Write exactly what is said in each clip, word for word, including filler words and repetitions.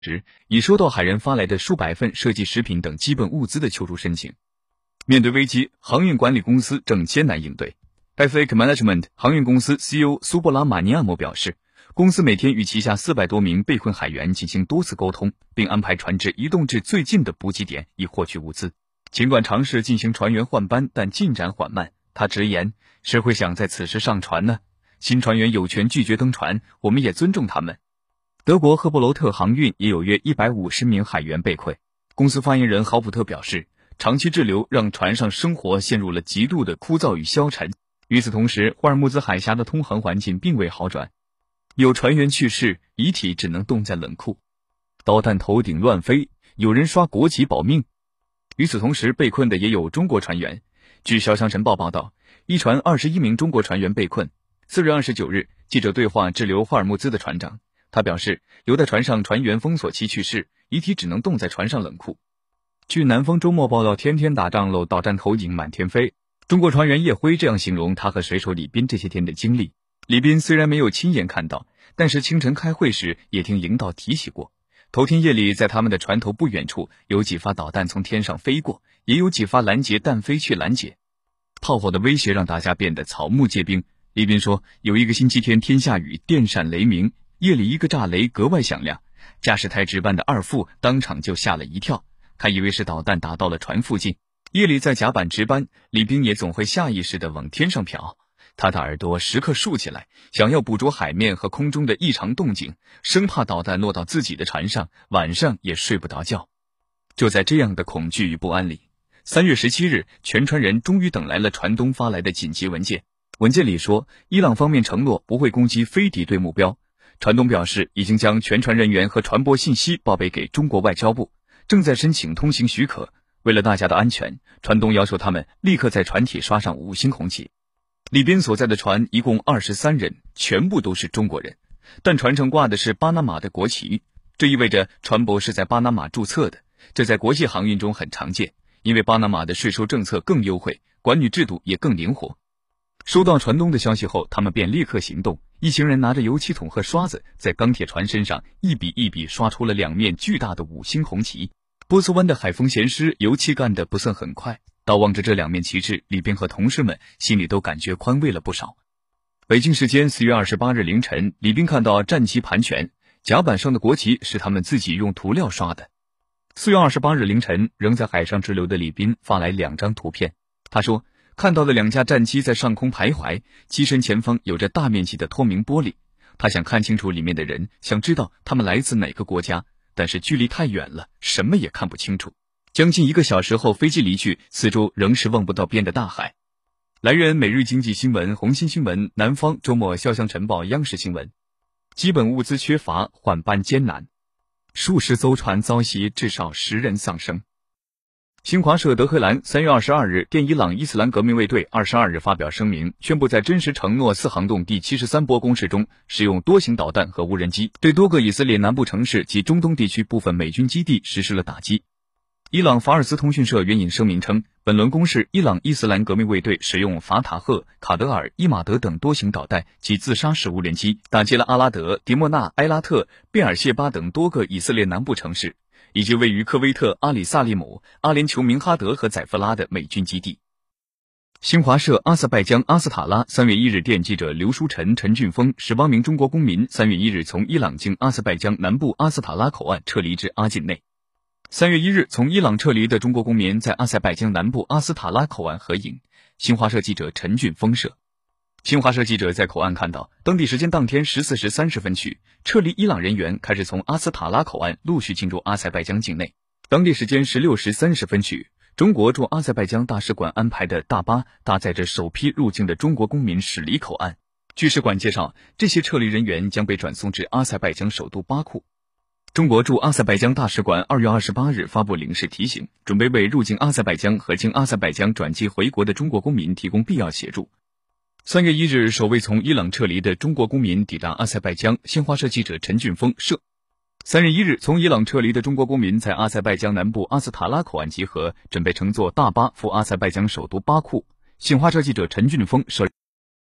时，已收到海人发来的数百份涉及食品等基本物资的求助申请。面对危机，航运管理公司正艰难应对。F A K Management 航运公司 C E O 苏布拉马尼亚莫表示，公司每天与旗下四百多名被困海员进行多次沟通，并安排船只移动至最近的补给点以获取物资。尽管尝试进行船员换班，但进展缓慢。他直言，谁会想在此时上船呢？新船员有权拒绝登船，我们也尊重他们。德国赫伯罗特航运也有约一百五十名海员被困。公司发言人豪普特表示，长期滞留让船上生活陷入了极度的枯燥与消沉。与此同时，霍尔木兹海峡的通航环境并未好转，有船员去世，遗体只能冻在冷库。导弹头顶乱飞，有人刷国旗保命。与此同时，被困的也有中国船员。据潇湘晨报报道，一船二十一名中国船员被困。四月二十九日，记者对话滞留霍尔木兹的船长，他表示，留在船上船员封锁期去世，遗体只能冻在船上冷库。据南方周末报道，天天打仗喽，导弹头顶满天飞。中国船员叶辉这样形容他和水手李斌这些天的经历。李斌虽然没有亲眼看到，但是清晨开会时也听领导提起过。头天夜里，在他们的船头不远处，有几发导弹从天上飞过，也有几发拦截弹飞去拦截。炮火的威胁让大家变得草木皆兵。李斌说，有一个星期天天下雨，电闪雷鸣，夜里一个炸雷格外响亮，驾驶台值班的二副当场就吓了一跳，他以为是导弹打到了船附近。夜里在甲板值班，李斌也总会下意识地往天上瞟，他的耳朵时刻竖起来，想要捕捉海面和空中的异常动静，生怕导弹落到自己的船上，晚上也睡不着觉。就在这样的恐惧与不安里，三月十七日，全船人终于等来了船东发来的紧急文件。文件里说，伊朗方面承诺不会攻击非敌对目标。船东表示，已经将全船人员和船舶信息报备给中国外交部，正在申请通行许可。为了大家的安全，船东要求他们立刻在船体刷上五星红旗。李斌所在的船一共二十三人，全部都是中国人，但船上挂的是巴拿马的国旗，这意味着船舶是在巴拿马注册的。这在国际航运中很常见，因为巴拿马的税收政策更优惠，管理制度也更灵活。收到船东的消息后，他们便立刻行动。一行人拿着油漆桶和刷子，在钢铁船身上一笔一笔刷出了两面巨大的五星红旗。波斯湾的海风咸湿，油漆干得不算很快。倒望着这两面旗帜，李斌和同事们心里都感觉宽慰了不少。北京时间四月二十八日凌晨，李斌看到战旗盘旋，甲板上的国旗是他们自己用涂料刷的。四月二十八日凌晨，仍在海上滞留的李斌发来两张图片。他说，看到了两架战机在上空徘徊，机身前方有着大面积的透明玻璃。他想看清楚里面的人，想知道他们来自哪个国家，但是距离太远了，什么也看不清楚。将近一个小时后，飞机离去，四周仍是望不到边的大海。来源：每日经济新闻、红星新闻、南方周末潇湘晨报、央视新闻。基本物资缺乏，换班艰难，数十艘船遭袭，至少十人丧生。新华社德黑兰三月二十二日电伊朗伊斯兰革命卫队二十二日发表声明，宣布在真实承诺四行动第七十三波攻势中，使用多型导弹和无人机，对多个以色列南部城市及中东地区部分美军基地实施了打击。伊朗法尔斯通讯社援引声明称，本轮攻势，伊朗伊斯兰革命卫队使用法塔赫、卡德尔、伊马德等多型导弹及自杀式无人机，打击了阿拉德、迪莫纳、埃拉特、贝尔谢巴等多个以色列南部城市，以及位于科威特、阿里萨利姆、阿联酋明哈德和宰夫拉的美军基地。新华社阿塞拜疆阿斯塔拉三月一日电记者刘书晨、陈俊峰十八名中国公民三月一日从伊朗经阿塞拜疆南部阿斯塔拉口岸撤离至阿晋内。三月一日从伊朗撤离的中国公民在阿塞拜疆南部阿斯塔拉口岸合影。新华社记者陈俊峰摄。新华社记者在口岸看到，当地时间当天十四时三十分许，撤离伊朗人员开始从阿斯塔拉口岸陆续进入阿塞拜疆境内。当地时间十六时三十分许，中国驻阿塞拜疆大使馆安排的大巴搭载着首批入境的中国公民驶离口岸。据使馆介绍，这些撤离人员将被转送至阿塞拜疆首都巴库。中国驻阿塞拜疆大使馆二月二十八日发布领事提醒，准备为入境阿塞拜疆和经阿塞拜疆转机回国的中国公民提供必要协助。三月一日，首位从伊朗撤离的中国公民抵达阿塞拜疆。新华社记者陈俊峰摄。三月一日，从伊朗撤离的中国公民在阿塞拜疆南部阿斯塔拉口岸集合，准备乘坐大巴赴阿塞拜疆首都巴库。新华社记者陈俊峰摄。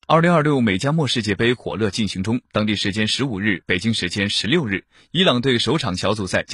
二零二六美加墨世界杯火热进行中，当地时间十五日，北京时间十六日，伊朗队首场小组赛